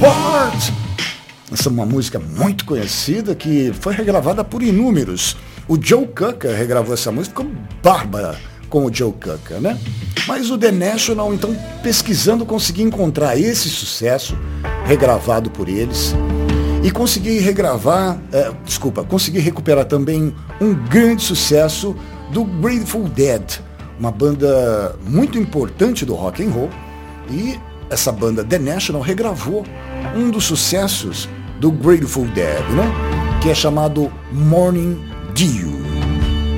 Apart. Essa é uma música muito conhecida que foi regravada por inúmeros. O Joe Cocker regravou essa música, ficou bárbara com o Joe Cocker, né? Mas o The National, então, pesquisando, consegui encontrar esse sucesso regravado por eles e consegui consegui recuperar também um grande sucesso do Grateful Dead, uma banda muito importante do rock and roll, e essa banda The National regravou um dos sucessos do Grateful Dead, né? Que é chamado Morning Dew.